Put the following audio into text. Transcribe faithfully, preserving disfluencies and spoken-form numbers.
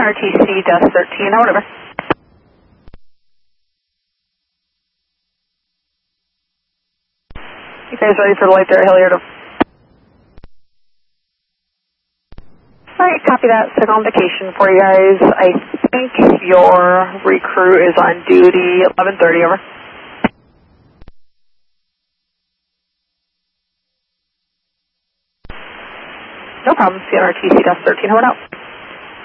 R T C Desk thirteen, whatever. You guys ready for the light there, Hilliard? Alright, copy that. Signal indication for you guys. I think your recruit is on duty eleven thirty, over. No problem. C N R T C Desk thirteen, over and out.